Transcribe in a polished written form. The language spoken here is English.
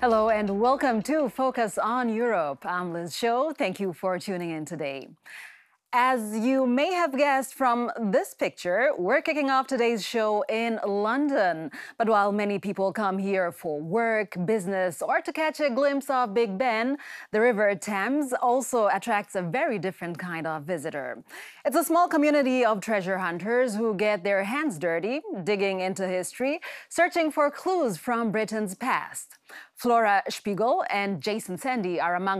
Hello and welcome to Focus on Europe. I'm Liz Show. Thank you for tuning in today. As you may have guessed from this picture, we're kicking off today's show in London. But while many people come here for work, business, or to catch a glimpse of Big Ben, the River Thames also attracts a very different kind of visitor. It's a small community of treasure hunters who get their hands dirty, digging into history, searching for clues from Britain's past. Flora Spiegel and Jason Sandy are among